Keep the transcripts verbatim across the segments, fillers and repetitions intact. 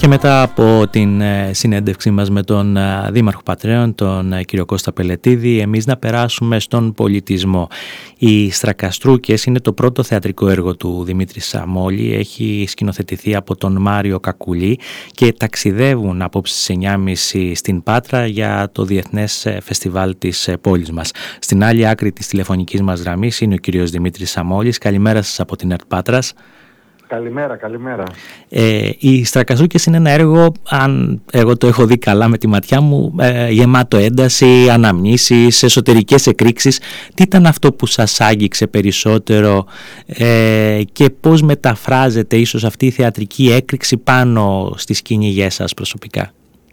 Και μετά από την συνέντευξή μας με τον Δήμαρχο Πατρέων, τον κύριο Κώστα Πελετίδη, εμείς να περάσουμε στον πολιτισμό. Οι Στρακαστρούκες είναι το πρώτο θεατρικό έργο του Δημήτρη Σαμόλη. Έχει σκηνοθετηθεί από τον Μάριο Κακουλή και ταξιδεύουν απόψε στις εννιά και μισή στην Πάτρα για το Διεθνές Φεστιβάλ της πόλης μας. Στην άλλη άκρη της τηλεφωνικής μας γραμμής είναι ο κύριος Δημήτρης Σαμόλης. Καλημέρα σας από την ΕΡΤ Πάτρας. Καλημέρα, καλημέρα. Ε, οι Στρακαστρούκες είναι ένα έργο, αν εγώ το έχω δει καλά με τη ματιά μου, ε, γεμάτο ένταση, αναμνήσεις, εσωτερικές εκρήξεις. Τι ήταν αυτό που σας άγγιξε περισσότερο ε, και πώς μεταφράζεται ίσως αυτή η θεατρική έκρηξη πάνω στις κυνηγές σας προσωπικά?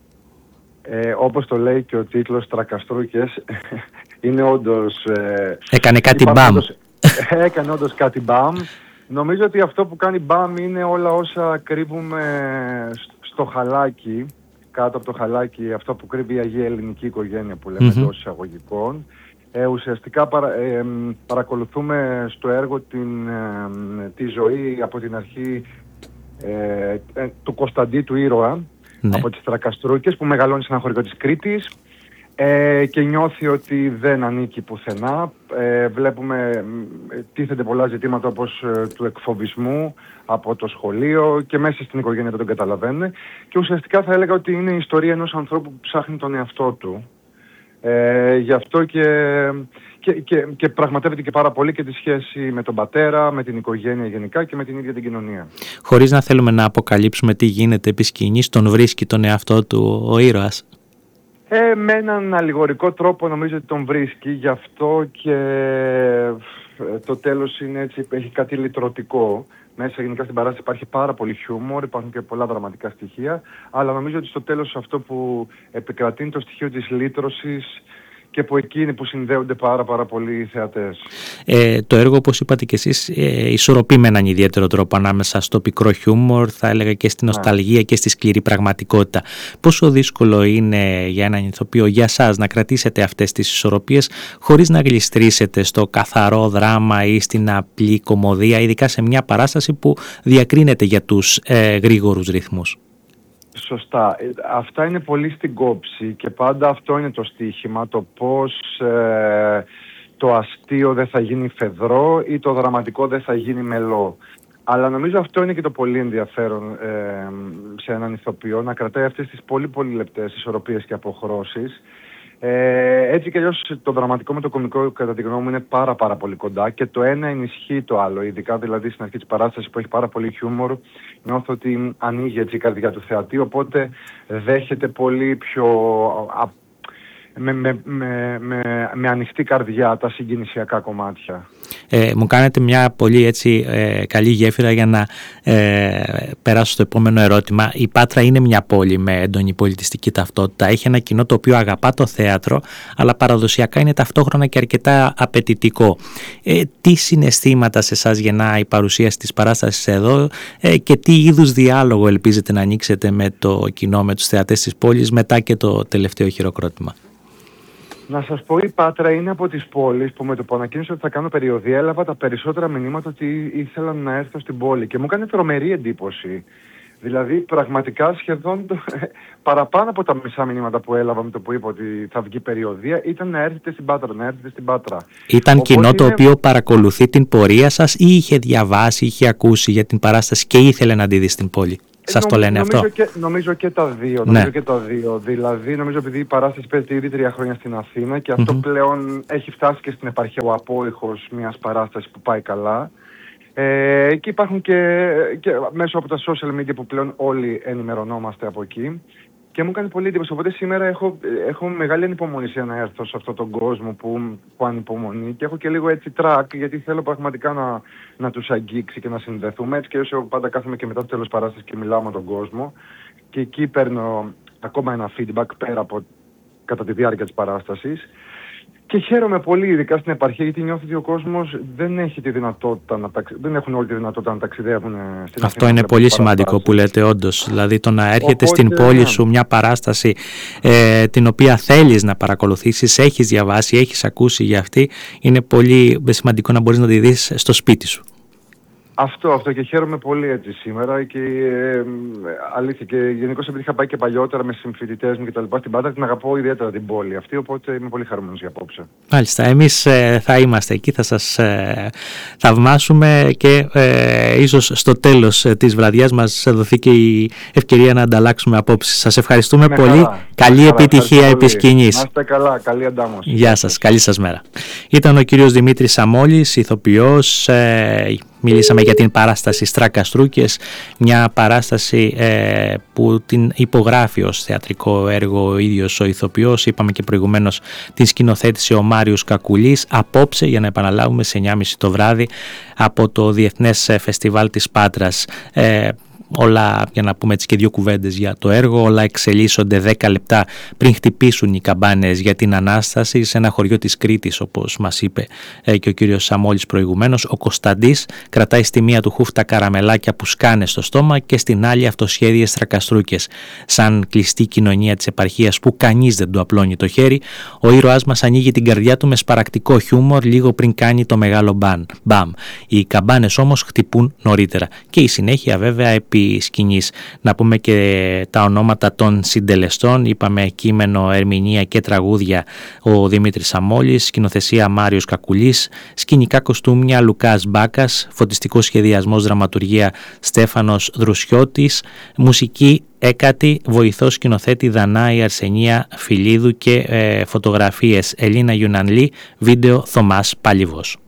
Ε, όπως το λέει και ο τίτλος, Στρακαστρούκες, είναι όντως... Ε, έκανε κάτι μπαμ. Όντως, έκανε όντως κάτι μπαμ. Νομίζω ότι αυτό που κάνει μπαμ είναι όλα όσα κρύβουμε στο χαλάκι, κάτω από το χαλάκι, αυτό που κρύβει η Αγία Ελληνική Οικογένεια που λέμε εντός mm-hmm. εισαγωγικών. Ε, ουσιαστικά παρα, ε, παρακολουθούμε στο έργο την, ε, τη ζωή από την αρχή ε, ε, του Κωνσταντί του ήρωα, ναι. από τις Στρακαστρούκες, που μεγαλώνει σε ένα χωριό της Κρήτης. Ε, και νιώθει ότι δεν ανήκει πουθενά. Ε, βλέπουμε ε, τίθενται πολλά ζητήματα όπως ε, του εκφοβισμού από το σχολείο και μέσα στην οικογένεια δεν τον καταλαβαίνουν. Και ουσιαστικά θα έλεγα ότι είναι η ιστορία ενός ανθρώπου που ψάχνει τον εαυτό του. Ε, γι' αυτό και, και, και, και πραγματεύεται και πάρα πολύ και τη σχέση με τον πατέρα, με την οικογένεια γενικά και με την ίδια την κοινωνία. Χωρίς να θέλουμε να αποκαλύψουμε τι γίνεται επί σκηνής, τον βρίσκει τον εαυτό του ο ήρωας? Ε, με έναν αλληγορικό τρόπο νομίζω ότι τον βρίσκει, γι' αυτό και το τέλος είναι έτσι, έχει κάτι λυτρωτικό. Μέσα γενικά στην παράσταση υπάρχει πάρα πολύ χιούμορ, υπάρχουν και πολλά δραματικά στοιχεία, αλλά νομίζω ότι στο τέλος αυτό που επικρατεί είναι το στοιχείο της λύτρωσης και που εκείνοι που συνδέονται πάρα πάρα πολύ οι θεατές. Ε, το έργο, όπως είπατε και εσείς, ε, ισορροπεί με έναν ιδιαίτερο τρόπο ανάμεσα στο πικρό χιούμορ, θα έλεγα και στη νοσταλγία και στη σκληρή πραγματικότητα. Πόσο δύσκολο είναι για έναν ηθοποιό, για σας, να κρατήσετε αυτές τις ισορροπίες χωρίς να γλιστρήσετε στο καθαρό δράμα ή στην απλή κωμωδία, ειδικά σε μια παράσταση που διακρίνεται για τους ε, γρήγορους ρυθμούς? Σωστά. Αυτά είναι πολύ στην κόψη και πάντα αυτό είναι το στοίχημα, το πώς ε, το αστείο δεν θα γίνει φεδρό ή το δραματικό δεν θα γίνει μελό. Αλλά νομίζω αυτό είναι και το πολύ ενδιαφέρον ε, σε έναν ηθοποιό, να κρατάει αυτές τις πολύ πολύ λεπτές ισορροπίες και αποχρώσεις. Ε, έτσι κι αλλιώς το δραματικό με το κωμικό κατά τη γνώμη μου είναι πάρα πάρα πολύ κοντά και το ένα ενισχύει το άλλο, ειδικά δηλαδή στην αρχή της παράστασης που έχει πάρα πολύ χιούμορ, νιώθω ότι ανοίγει έτσι η καρδιά του θεατή, οπότε δέχεται πολύ πιο α, με, με, με, με, με ανοιχτή καρδιά τα συγκινησιακά κομμάτια. Ε, μου κάνετε μια πολύ έτσι ε, καλή γέφυρα για να ε, περάσω στο επόμενο ερώτημα. Η Πάτρα είναι μια πόλη με έντονη πολιτιστική ταυτότητα. Έχει ένα κοινό το οποίο αγαπά το θέατρο, αλλά παραδοσιακά είναι ταυτόχρονα και αρκετά απαιτητικό. Ε, τι συναισθήματα σε εσάς γεννά η παρουσίαση της παράστασης εδώ ε, και τι είδους διάλογο ελπίζετε να ανοίξετε με το κοινό, με τους θεατές της πόλης μετά και το τελευταίο χειροκρότημα? Να σας πω, η Πάτρα είναι από τις πόλεις που με το που ανακοίνωσα ότι θα κάνω περιοδία έλαβα τα περισσότερα μηνύματα ότι ήθελαν να έρθω στην πόλη και μου έκανε τρομερή εντύπωση. Δηλαδή πραγματικά σχεδόν το, παραπάνω από τα μισά μηνύματα που έλαβα με το που είπα ότι θα βγει περιοδία ήταν να έρθετε στην Πάτρα, να έρθετε στην Πάτρα. Ήταν Οπότε κοινό το είναι... οποίο παρακολουθεί την πορεία σας ή είχε διαβάσει, είχε ακούσει για την παράσταση και ήθελε να τη δει στην πόλη? Σας το λένε νομίζω αυτό? Και, νομίζω και τα δύο. Ναι. Νομίζω και τα δύο. Δηλαδή, νομίζω επειδή η παράσταση παίζεται ήδη τρία χρόνια στην Αθήνα και αυτό mm-hmm. πλέον έχει φτάσει και στην επαρχία ο απόϊχος μιας παράστασης που πάει καλά. Ε, και υπάρχουν και, και μέσω από τα social media που πλέον όλοι ενημερωνόμαστε από εκεί. Και μου κάνει πολύ εντύπωση. Οπότε σήμερα έχω, έχω μεγάλη ανυπομονησία να έρθω σε αυτόν τον κόσμο που, που ανυπομονεί και έχω και λίγο έτσι track, γιατί θέλω πραγματικά να, να τους αγγίξει και να συνδεθούμε. Έτσι και όσο πάντα κάθομαι και μετά το τέλος παράστασης και μιλάω με τον κόσμο. Και εκεί παίρνω ακόμα ένα feedback πέρα από κατά τη διάρκεια της παράστασης. Και χαίρομαι πολύ, ειδικά στην επαρχία, γιατί νιώθω ότι ο κόσμος δεν έχει τη δυνατότητα να ταξι... δεν έχουν όλη τη δυνατότητα να ταξιδεύουν στην Αυτό είναι πολύ σημαντικό που λέτε, όντως. Δηλαδή το να έρχεται Οπότε, στην πόλη ναι. σου μια παράσταση ε, την οποία θέλεις να παρακολουθήσεις, έχεις διαβάσει, έχεις ακούσει για αυτή, είναι πολύ σημαντικό να μπορείς να τη δεις στο σπίτι σου. Αυτό, αυτό και χαίρομαι πολύ έτσι σήμερα και ε, αλήθεια και γενικώς επειδή είχα πάει και παλιότερα με συμφοιτητές μου και τα λοιπά στην Πάτρα, την αγαπώ ιδιαίτερα την πόλη αυτή, οπότε είμαι πολύ χαρούμενος για απόψε. Μάλιστα, εμείς ε, θα είμαστε εκεί, θα σας ε, θαυμάσουμε και ε, ίσως στο τέλος ε, της βραδιάς μας δοθεί και η ευκαιρία να ανταλλάξουμε απόψεις. Σας ευχαριστούμε με πολύ, χαρά. Καλή με επιτυχία επί σκηνής. Να είστε καλά, καλή αντάμωση. Γεια σας, καλή σας μέρα. Ήταν ο κύριος Δημήτρης Σαμόλης, ηθοποιός. ε, Μιλήσαμε για την παράσταση Στρακαστρούκες, μια παράσταση ε, που την υπογράφει ως θεατρικό έργο ο ίδιος ο ηθοποιός. Είπαμε και προηγουμένως την σκηνοθέτησε ο Μάριος Κακουλής. Απόψε, για να επαναλάβουμε, σε εννιά και μισή το βράδυ από το Διεθνές Φεστιβάλ της Πάτρας. Ε, Όλα, για να πούμε έτσι και δύο κουβέντες για το έργο, όλα εξελίσσονται δέκα λεπτά πριν χτυπήσουν οι καμπάνες για την Ανάσταση σε ένα χωριό της Κρήτης, όπως μας είπε ε, και ο κύριος Σαμόλης προηγουμένως. Ο Κωνσταντής κρατάει στη μία του χούφτα καραμελάκια που σκάνε στο στόμα και στην άλλη αυτοσχέδιες στρακαστρούκες. Σαν κλειστή κοινωνία της επαρχίας που κανείς δεν του απλώνει το χέρι, ο ήρωάς μας ανοίγει την καρδιά του με σπαρακτικό χιούμορ λίγο πριν κάνει το μεγάλο μπαν, μπαμ. Οι καμπάνες όμως χτυπούν νωρίτερα και η συνέχεια βέβαια επί σκηνής. Να πούμε και τα ονόματα των συντελεστών. Είπαμε κείμενο, ερμηνεία και τραγούδια ο Δημήτρης Σαμόλης, σκηνοθεσία Μάριος Κακουλής, σκηνικά κοστούμια Λουκάς Μπάκας, φωτιστικός σχεδιασμός, δραματουργία Στέφανος Δρουσιώτης, μουσική Έκατη, βοηθός σκηνοθέτη Δανάη Αρσενία Φιλίδου και ε, φωτογραφίες Ελίνα Γιουνανλή, βίντεο Θωμάς Παλιβός.